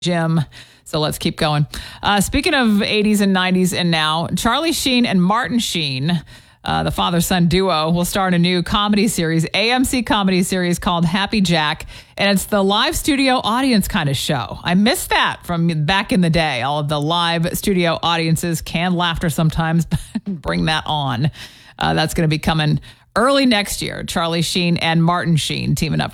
Jim. So let's keep going. Speaking of 80s and 90s and now, Charlie Sheen and Martin Sheen, the father-son duo, will star in a new comedy series, AMC comedy series called Happy Jack. And it's the live studio audience kind of show. I miss that from back in the day. All of the live studio audiences, canned laughter sometimes. Bring that on. That's going to be coming early next year. Charlie Sheen and Martin Sheen teaming up.